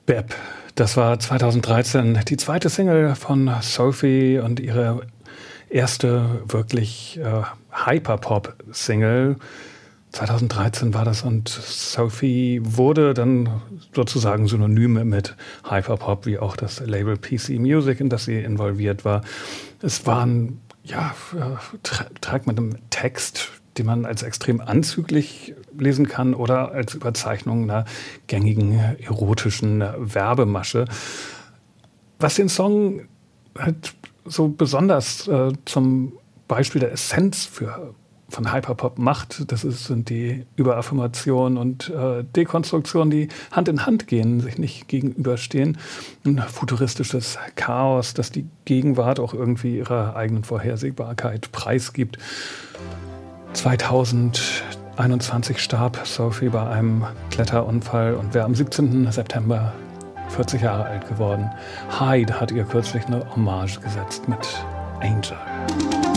Beb, das war 2013 die zweite Single von Sophie und ihre erste wirklich Hyperpop-Single. 2013 war das und Sophie wurde dann sozusagen synonym mit Hyperpop, wie auch das Label PC Music, in das sie involviert war. Es war ein Track mit einem Text, den man als extrem anzüglich lesen kann oder als Überzeichnung einer gängigen erotischen Werbemasche. Was den Song halt so besonders zum Beispiel der Essenz von Hyperpop macht, sind die Überaffirmation und Dekonstruktion, die Hand in Hand gehen, sich nicht gegenüberstehen. Ein futuristisches Chaos, das die Gegenwart auch irgendwie ihrer eigenen Vorhersehbarkeit preisgibt. 2021 starb Sophie bei einem Kletterunfall und wäre am 17. September 40 Jahre alt geworden. Hyde hat ihr kürzlich eine Hommage gesetzt mit Angel.